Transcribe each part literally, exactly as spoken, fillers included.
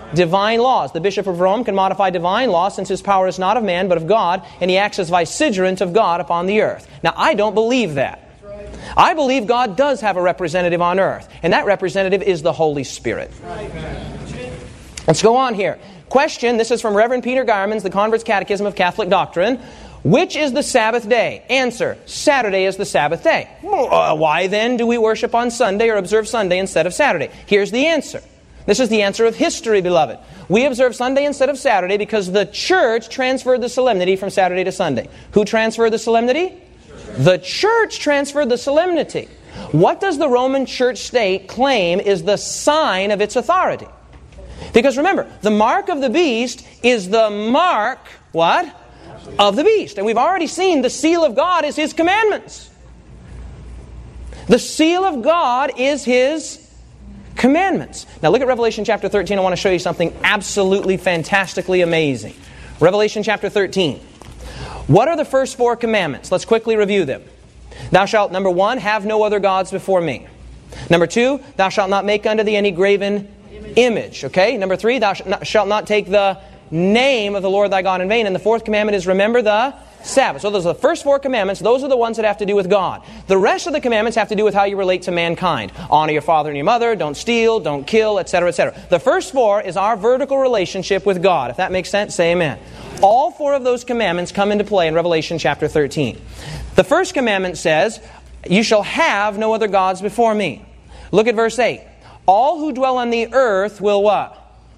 Divine laws. The Bishop of Rome can modify divine law since his power is not of man but of God, and he acts as vicegerent of God upon the earth. Now, I don't believe that. I believe God does have a representative on earth, and that representative is the Holy Spirit. Let's go on here. Question, this is from Reverend Peter Garman's The Convert's Catechism of Catholic Doctrine. Which is the Sabbath day? Answer, Saturday is the Sabbath day. Well, uh, why then do we worship on Sunday or observe Sunday instead of Saturday? Here's the answer. This is the answer of history, beloved. We observe Sunday instead of Saturday because the church transferred the solemnity from Saturday to Sunday. Who transferred the solemnity? The church transferred the solemnity. What does the Roman Church state claim is the sign of its authority? Because remember, the mark of the beast is the mark, what? Of the beast. And we've already seen the seal of God is His commandments. The seal of God is His commandments. Now look at Revelation chapter thirteen. I want to show you something absolutely fantastically amazing. Revelation chapter thirteen. What are the first four commandments? Let's quickly review them. Thou shalt, number one, have no other gods before me. Number two, thou shalt not make unto thee any graven image. Okay? Number three, thou shalt not take the name of the Lord thy God in vain. And the fourth commandment is remember the Sabbath. So those are the first four commandments. Those are the ones that have to do with God. The rest of the commandments have to do with how you relate to mankind. Honor your father and your mother. Don't steal. Don't kill, et cetera, et cetera. The first four is our vertical relationship with God. If that makes sense, say amen. All four of those commandments come into play in Revelation chapter thirteen. The first commandment says, you shall have no other gods before me. Look at verse eight. All who dwell on the earth will what?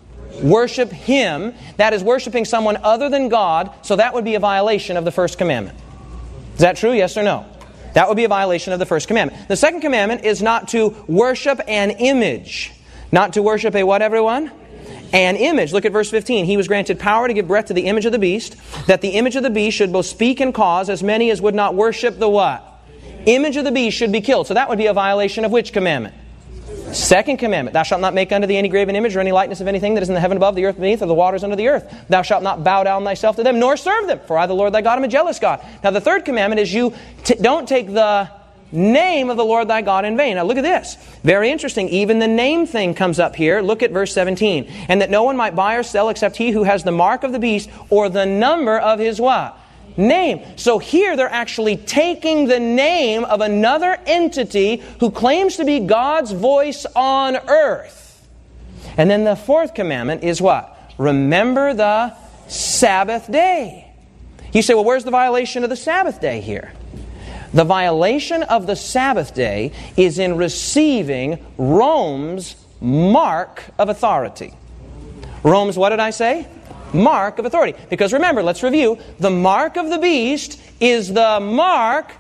Worship Him. That is worshiping someone other than God, so that would be a violation of the first commandment. Is that true? Yes or no? That would be a violation of the first commandment. The second commandment is not to worship an image. Not to worship a what, everyone? An image. Look at verse fifteen. He was granted power to give breath to the image of the beast, that the image of the beast should both speak and cause as many as would not worship the what? Image of the beast should be killed. So that would be a violation of which commandment? Second commandment. Thou shalt not make unto thee any graven image or any likeness of anything that is in the heaven above, the earth beneath, or the waters under the earth. Thou shalt not bow down thyself to them, nor serve them. For I, the Lord thy God, am a jealous God. Now the third commandment is you t- don't take the name of the Lord thy God in vain. Now look at this. Very interesting. Even the name thing comes up here. Look at verse seventeen. And that no one might buy or sell except he who has the mark of the beast or the number of his what? Name. So here they're actually taking the name of another entity who claims to be God's voice on earth. And then the fourth commandment is what? Remember the Sabbath day. You say, well, where's the violation of the Sabbath day here? The violation of the Sabbath day is in receiving Rome's mark of authority. Rome's, what did I say? Mark of authority. Because remember, let's review. The mark of the beast is the mark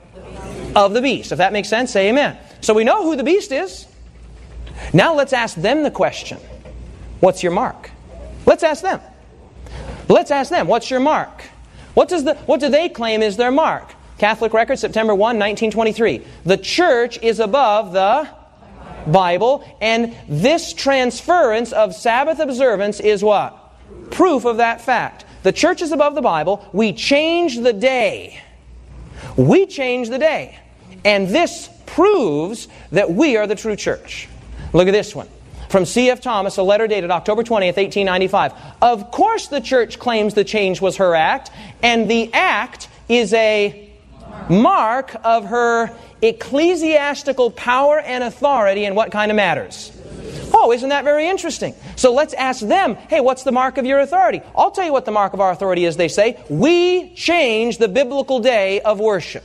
of the beast. If that makes sense, say amen. So we know who the beast is. Now let's ask them the question. What's your mark? Let's ask them. Let's ask them. What's your mark? What does the what do they claim is their mark? Catholic Record, September first, nineteen twenty-three. The church is above the Bible, and this transference of Sabbath observance is what? Proof of that fact. The church is above the Bible. We change the day. We change the day. And this proves that we are the true church. Look at this one. From C F Thomas, a letter dated October twentieth, eighteen ninety-five. Of course the church claims the change was her act, and the act is a mark of her ecclesiastical power and authority in what kind of matters? Oh, isn't that very interesting? So let's ask them, hey, what's the mark of your authority? I'll tell you what the mark of our authority is, they say. We change the biblical day of worship.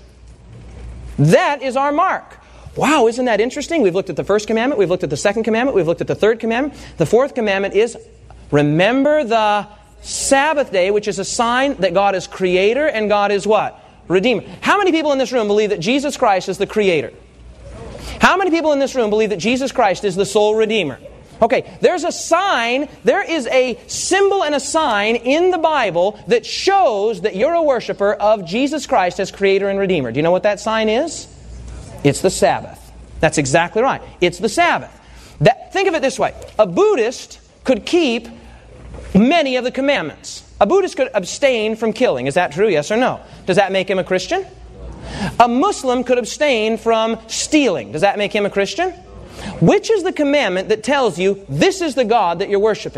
That is our mark. Wow, isn't that interesting? We've looked at the first commandment, we've looked at the second commandment, we've looked at the third commandment. The fourth commandment is, remember the Sabbath day, which is a sign that God is creator and God is what? Redeemer. How many people in this room believe that Jesus Christ is the creator? How many people in this room believe that Jesus Christ is the sole Redeemer? Okay, there's a sign, there is a symbol and a sign in the Bible that shows that you're a worshiper of Jesus Christ as Creator and Redeemer. Do you know what that sign is? It's the Sabbath. That's exactly right. It's the Sabbath. That, think of it this way. A Buddhist could keep many of the commandments. A Buddhist could abstain from killing. Is that true? Yes or no? Does that make him a Christian? A Muslim could abstain from stealing. Does that make him a Christian? Which is the commandment that tells you this is the God that you're worshiping?